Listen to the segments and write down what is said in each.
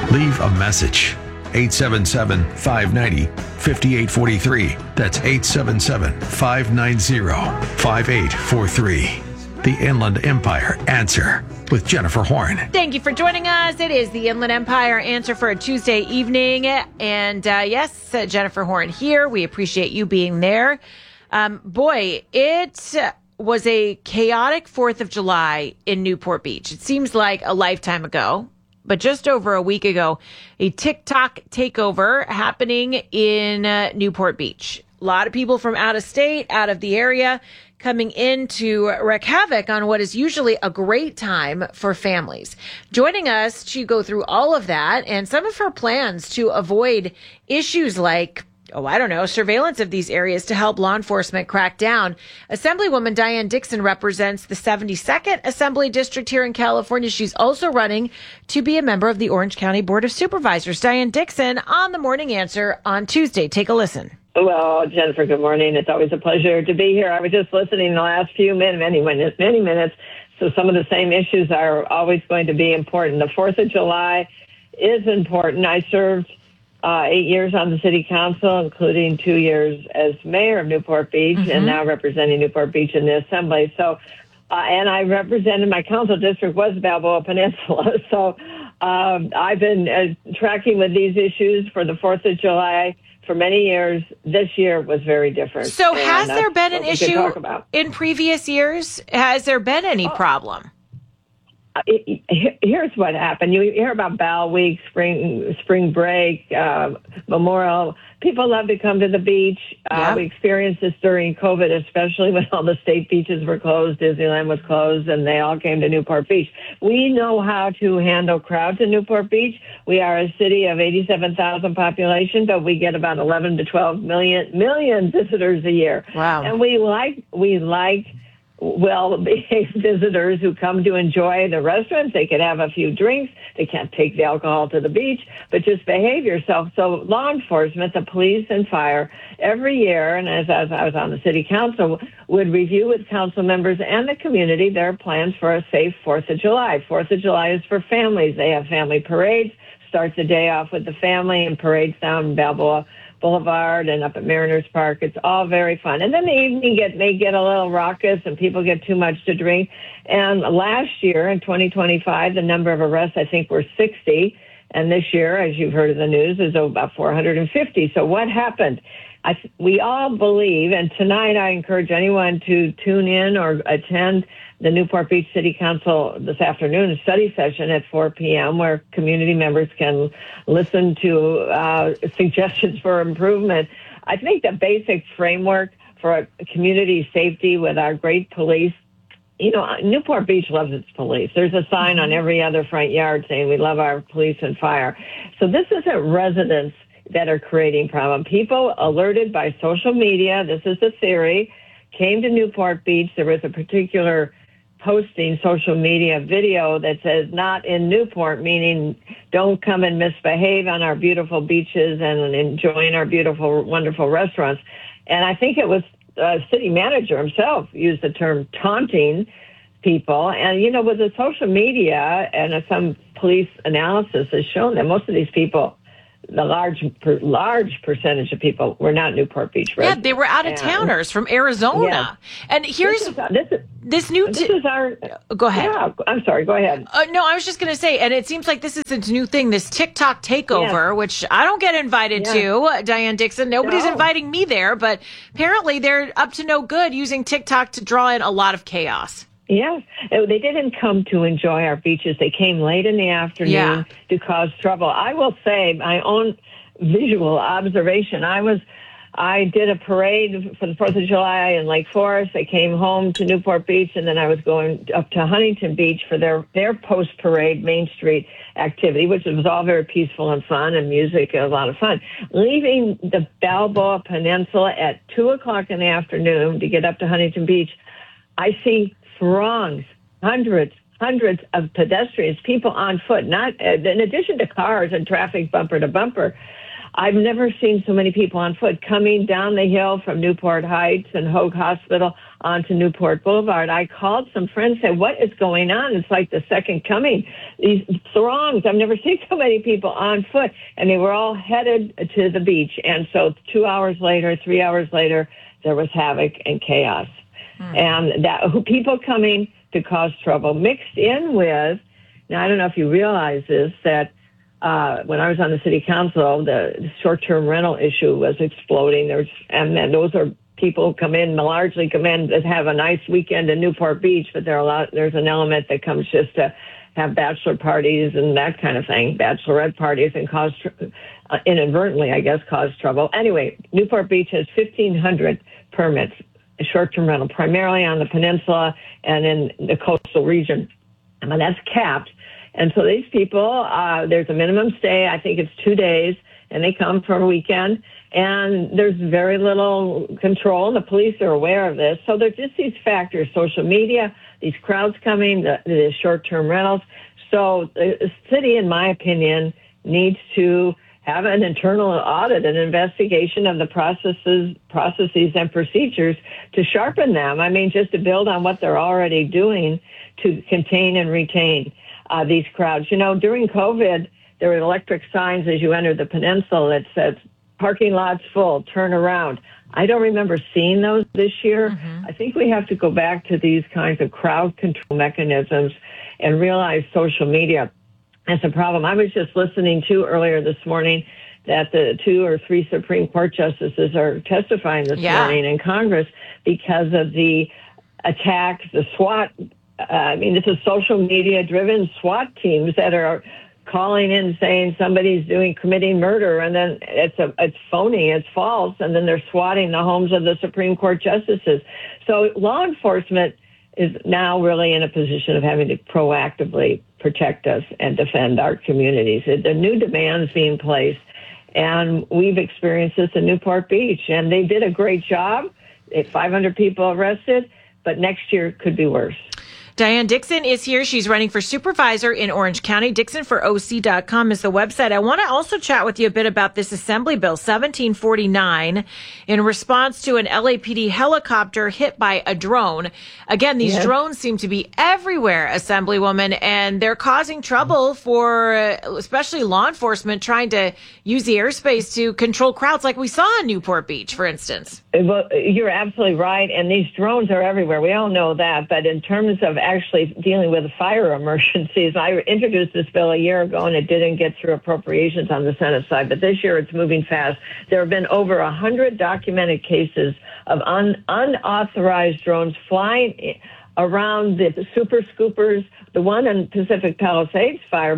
Leave a message. 877-590-5843. That's 877-590-5843. The Inland Empire Answer with Jennifer Horn. Thank you for joining us. It is the Inland Empire Answer for a Tuesday evening. And yes, Jennifer Horn here. We appreciate you being there. Boy, it was a chaotic 4th of July in Newport Beach. It seems like a lifetime ago, but just over a week ago, a TikTok takeover happening in Newport Beach. A lot of people from out of state, out of the area, coming in to wreak havoc on what is usually a great time for families. Joining us to go through all of that and some of her plans to avoid issues like, surveillance of these areas to help law enforcement crack down. Assemblywoman Diane Dixon represents the 72nd Assembly District here in California. She's also running to be a member of the Orange County Board of Supervisors. Diane Dixon on the Morning Answer on Tuesday. Take a listen. Well, Jennifer, good morning. It's always a pleasure to be here. I was just listening the last few many minutes. So some of the same issues are always going to be important. The 4th of July is important. I served 8 years on the city council, including 2 years as mayor of Newport Beach, and now representing Newport Beach in the assembly. So, and I represented, my council district was Balboa Peninsula. So I've been tracking with these issues for the 4th of July for many years. This year was very different. So has there been an issue in previous years? Has there been any problem? Here's what happened. You hear about Bal Week, spring break, Memorial. People love to come to the beach. We experienced this during COVID, especially when all the state beaches were closed, Disneyland was closed, and they all came to Newport Beach. We know how to handle crowds in Newport Beach. We are a city of 87,000 population, but we get about 11 to 12 million visitors a year. Wow. And we like well-behaved visitors who come to enjoy the restaurants. They can have a few drinks. They can't take the alcohol to the beach, but just behave yourself. So law enforcement, the police and fire, every year, and as I was on the city council, would review with council members and the community their plans for a safe 4th of July. 4th of July is for families. They have family parades, start the day off with the family and parades down Balboa Boulevard and up at Mariners Park. It's all very fun. And then the evening may get a little raucous and people get too much to drink. And last year in 2025, the number of arrests, I think, were 60. And this year, as you've heard in the news, is about 450. So what happened? We all believe, and tonight I encourage anyone to tune in or attend the Newport Beach City Council this afternoon study session at 4 p.m. where community members can listen to suggestions for improvement. I think the basic framework for community safety with our great police, Newport Beach loves its police. There's a sign on every other front yard saying we love our police and fire. So this isn't residents that are creating problem. People alerted by social media, this is the theory, came to Newport Beach. There was a particular posting social media video that says not in Newport, meaning don't come and misbehave on our beautiful beaches and enjoying our beautiful, wonderful restaurants. And I think it was city manager himself used the term taunting people. And, with the social media and some police analysis has shown that most of these people, the large percentage of people were not Newport Beach residents. Yeah, they were out-of-towners from Arizona. Yeah. And here's this is our... Go ahead. Yeah, I'm sorry. Go ahead. No, I was just going to say, and it seems like this is a new thing, this TikTok takeover, which I don't get invited to, Diane Dixon. Nobody's inviting me there, but apparently they're up to no good using TikTok to draw in a lot of chaos. Yes, they didn't come to enjoy our beaches. They came late in the afternoon to cause trouble. I will say my own visual observation. I did a parade for the 4th of July in Lake Forest. I came home to Newport Beach, and then I was going up to Huntington Beach for their post-parade Main Street activity, which was all very peaceful and fun, and music, a lot of fun. Leaving the Balboa Peninsula at 2 o'clock in the afternoon to get up to Huntington Beach, I see throngs, hundreds of pedestrians, people on foot, not in addition to cars and traffic bumper to bumper. I've never seen so many people on foot coming down the hill from Newport Heights and Hoag Hospital onto Newport Boulevard. I called some friends, said, what is going on? It's like the second coming. These throngs, I've never seen so many people on foot. And they were all headed to the beach. And so 2 hours later, 3 hours later, there was havoc and chaos. And that people coming to cause trouble mixed in with, now I don't know if you realize this, that when I was on the city council, the short-term rental issue was exploding. And then those are people who largely come in that have a nice weekend in Newport Beach, but there's an element that comes just to have bachelor parties and that kind of thing, bachelorette parties, and inadvertently, I guess, cause trouble. Anyway, Newport Beach has 1,500 permits, short-term rental, primarily on the peninsula and in the coastal region. And that's capped. And so these people, there's a minimum stay. I think it's 2 days, and they come for a weekend. And there's very little control, and the police are aware of this. So there's just these factors, social media, these crowds coming, the short-term rentals. So the city, in my opinion, needs to have an internal audit, an investigation of the processes and procedures to sharpen them. I mean, just to build on what they're already doing to contain and retain these crowds. You know, during COVID, there were electric signs as you enter the peninsula that said, parking lots full, turn around. I don't remember seeing those this year. Mm-hmm. I think we have to go back to these kinds of crowd control mechanisms and realize social media is a problem. I was just listening to earlier this morning that the 2 or 3 Supreme Court justices are testifying this morning in Congress because of the attacks, the SWAT. This is social media driven SWAT teams that are calling in saying somebody's committing murder, and then it's phony, it's false, and then they're swatting the homes of the Supreme Court justices. So law enforcement is now really in a position of having to proactively protect us and defend our communities. The new demands being placed, and we've experienced this in Newport Beach, and they did a great job. 500 people arrested, but next year could be worse. Diane Dixon is here. She's running for supervisor in Orange County. DixonForOC.com is the website. I want to also chat with you a bit about this Assembly Bill 1749 in response to an LAPD helicopter hit by a drone. Again, these drones seem to be everywhere, Assemblywoman, and they're causing trouble for especially law enforcement trying to use the airspace to control crowds like we saw in Newport Beach, for instance. Well, you're absolutely right, and these drones are everywhere. We all know that, but in terms of actually dealing with fire emergencies, I introduced this bill a year ago, and it didn't get through appropriations on the Senate side, but this year it's moving fast. There have been over 100 documented cases of unauthorized drones flying around the super scoopers. The one in Pacific Palisades fire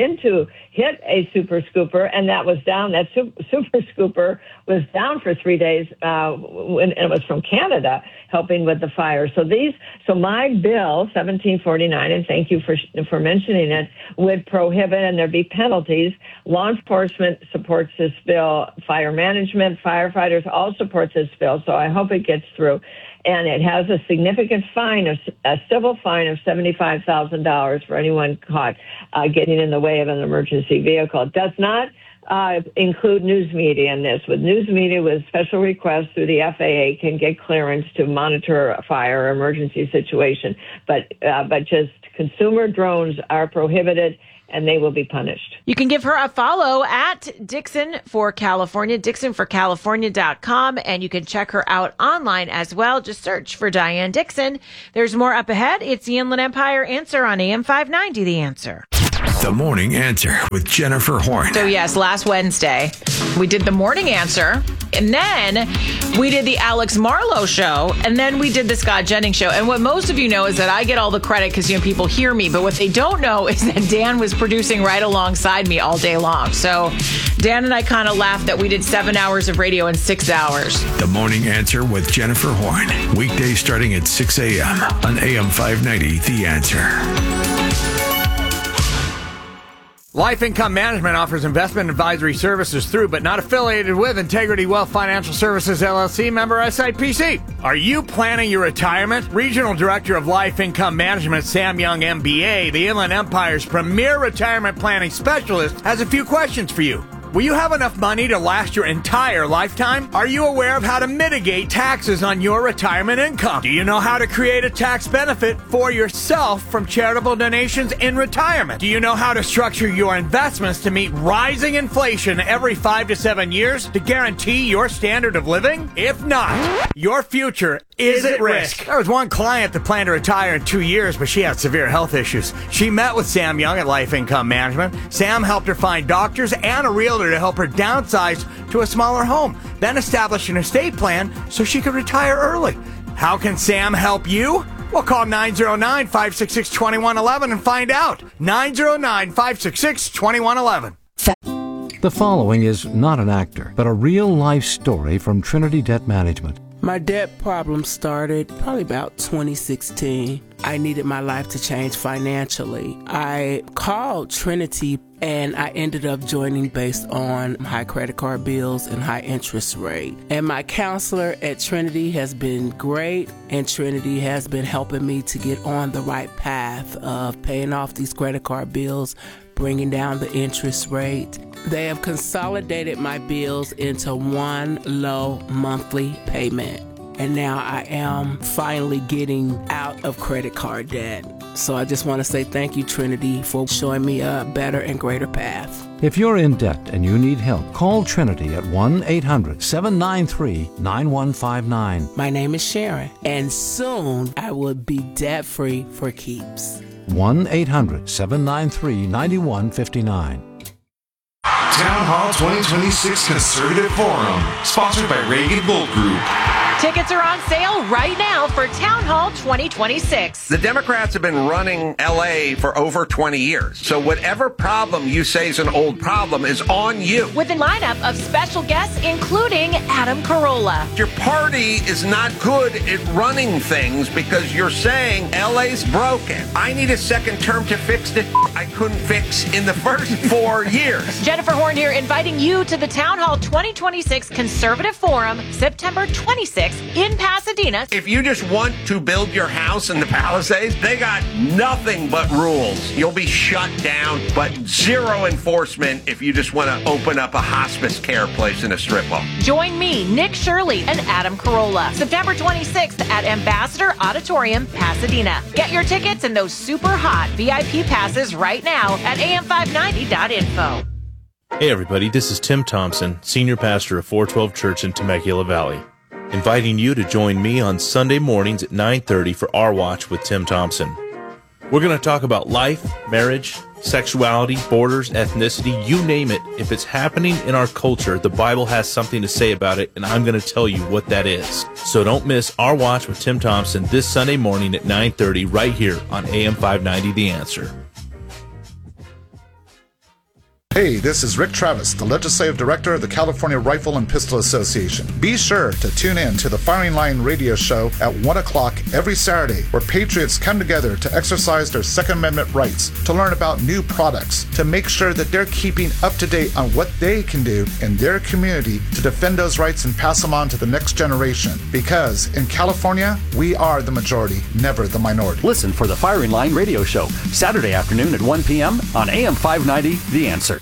hit a super scooper, and that was down. That super scooper was down for 3 days, and it was from Canada helping with the fire. So my bill, 1749, and thank you for mentioning it, would prohibit, and there'd be penalties. Law enforcement supports this bill. Fire management, firefighters all support this bill, so I hope it gets through. And it has a significant a civil fine of $75,000 for anyone caught getting in the way of an emergency vehicle. It does not include news media in this. With news media, with special requests through the FAA, can get clearance to monitor a fire or emergency situation. But just consumer drones are prohibited, and they will be punished. You can give her a follow at Dixon for California, DixonForCalifornia.com, and you can check her out online as well. Just search for Diane Dixon. There's more up ahead. It's the Inland Empire Answer on AM 590, The Answer. The Morning Answer with Jennifer Horn. So yes, last Wednesday, we did the Morning Answer, and then we did the Alex Marlowe Show, and then we did the Scott Jennings Show. And what most of you know is that I get all the credit because, people hear me, but what they don't know is that Dan was producing right alongside me all day long. So Dan and I kind of laughed that we did 7 hours of radio in 6 hours. The Morning Answer with Jennifer Horn. Weekdays starting at 6 a.m. on AM 590, The Answer. Life Income Management offers investment advisory services through, but not affiliated with, Integrity Wealth Financial Services, LLC, member SIPC. Are you planning your retirement? Regional Director of Life Income Management, Sam Young, MBA, the Inland Empire's premier retirement planning specialist, has a few questions for you. Will you have enough money to last your entire lifetime? Are you aware of how to mitigate taxes on your retirement income? Do you know how to create a tax benefit for yourself from charitable donations in retirement? Do you know how to structure your investments to meet rising inflation every 5 to 7 years to guarantee your standard of living? If not, your future is at risk. There was one client that planned to retire in 2 years, but she had severe health issues. She met with Sam Young at Life Income Management. Sam helped her find doctors and a realtor to help her downsize to a smaller home, then establish an estate plan so she could retire early. How can Sam help you? Well, call 909-566-2111 and find out. 909-566-2111. The following is not an actor, but a real-life story from Trinity Debt Management. My debt problem started probably about 2016. I needed my life to change financially. I called Trinity and I ended up joining based on high credit card bills and high interest rate. And my counselor at Trinity has been great, and Trinity has been helping me to get on the right path of paying off these credit card bills, bringing down the interest rate. They have consolidated my bills into one low monthly payment. And now I am finally getting out of credit card debt. So I just want to say thank you, Trinity, for showing me a better and greater path. If you're in debt and you need help, call Trinity at 1-800-793-9159. My name is Sharon, and soon I will be debt-free for keeps. 1-800-793-9159. Town Hall 2026 Conservative Forum, sponsored by Reagan Gold Group. Tickets are on sale right now for Town Hall 2026. The Democrats have been running L.A. for over 20 years. So whatever problem you say is an old problem is on you. With a lineup of special guests, including Adam Carolla. Your party is not good at running things because you're saying L.A.'s broken. I need a second term to fix the I couldn't fix in the first 4 years. Jennifer Horn here, inviting you to the Town Hall 2026 Conservative Forum, September 26th in Pasadena. If you just want to build your house in the Palisades, they got nothing but rules. You'll be shut down, but zero enforcement if you just want to open up a hospice care place in a strip mall. Join me, Nick Shirley, and Adam Carolla, September 26th at Ambassador Auditorium, Pasadena. Get your tickets and those super hot VIP passes right now at am590.info. Hey everybody, this is Tim Thompson, Senior Pastor of 412 Church in Temecula Valley, inviting you to join me on Sunday mornings at 9:30 for Our Watch with Tim Thompson. We're going to talk about life, marriage, sexuality, borders, ethnicity, you name it. If it's happening in our culture, the Bible has something to say about it, and I'm going to tell you what that is. So don't miss Our Watch with Tim Thompson this Sunday morning at 9:30 right here on AM 590 The Answer. Hey, this is Rick Travis, the Legislative Director of the California Rifle and Pistol Association. Be sure to tune in to the Firing Line radio show at 1 o'clock every Saturday, where patriots come together to exercise their Second Amendment rights, to learn about new products, to make sure that they're keeping up to date on what they can do in their community to defend those rights and pass them on to the next generation. Because in California, we are the majority, never the minority. Listen for the Firing Line radio show, Saturday afternoon at 1 p.m. on AM 590, The Answer.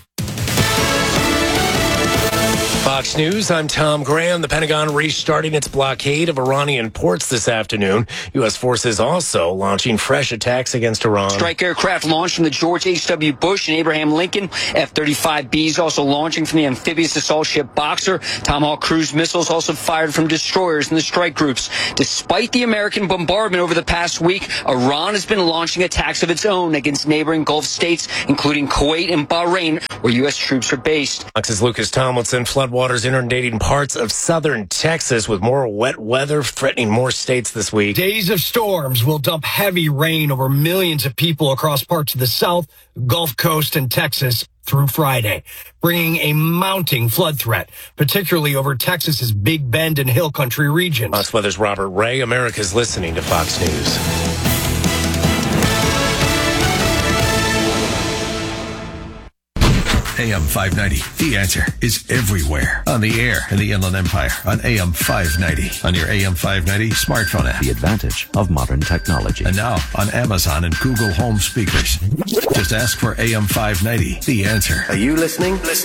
Fox News, I'm Tom Graham. The Pentagon restarting its blockade of Iranian ports this afternoon. U.S. forces also launching fresh attacks against Iran. Strike aircraft launched from the George H.W. Bush and Abraham Lincoln. F-35Bs also launching from the amphibious assault ship Boxer. Tomahawk cruise missiles also fired from destroyers in the strike groups. Despite the American bombardment over the past week, Iran has been launching attacks of its own against neighboring Gulf states, including Kuwait and Bahrain, where U.S. troops are based. Fox's Lucas Tomlinson. Floodwaters inundating parts of southern Texas with more wet weather threatening more states this week. Days of storms will dump heavy rain over millions of people across parts of the South, Gulf Coast, and Texas through Friday, bringing a mounting flood threat, particularly over Texas's Big Bend and Hill Country regions. Fox Weather's Robert Ray. America's listening to Fox News. AM 590, The Answer, is everywhere. On the air in the Inland Empire, on AM 590, on your AM 590 smartphone app. The advantage of modern technology. And now on Amazon and Google Home speakers. Just ask for AM 590, The Answer. Are you listening?